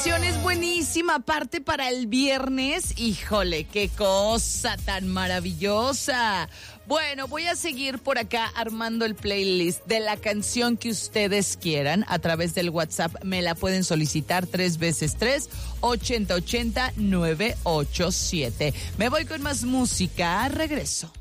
Es buenísima, aparte para el viernes. Híjole, qué cosa tan maravillosa. Bueno, voy a seguir por acá armando el playlist de la canción que ustedes quieran. A través del WhatsApp me la pueden solicitar 3x3 8080 987. Me voy con más música. Regreso.